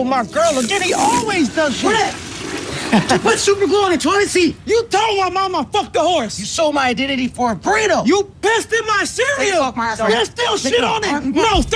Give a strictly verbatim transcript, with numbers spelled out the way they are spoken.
told my girl again. He always does shit. What? You put super glue on the toilet seat. You told my mama fuck the horse. You sold my identity for a burrito. You pissed in my cereal. Take off my ass. There's still Take shit it on off. it. No.